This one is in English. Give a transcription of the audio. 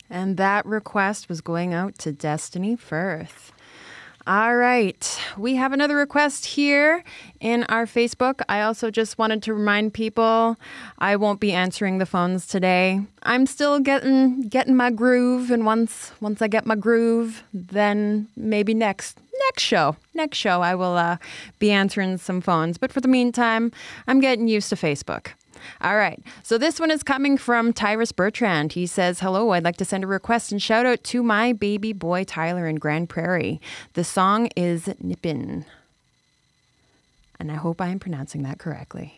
And that request was going out to Destiny Firth. All right. We have another request here in our Facebook. I also just wanted to remind people I won't be answering the phones today. I'm still getting my groove, and once I get my groove, then maybe next show I will be answering some phones. But for the meantime, I'm getting used to Facebook. All right. So this one is coming from Tyrus Bertrand. He says, hello, I'd like to send a request and shout out to my baby boy Tyler in Grand Prairie. The song is Nippin'. And I hope I am pronouncing that correctly.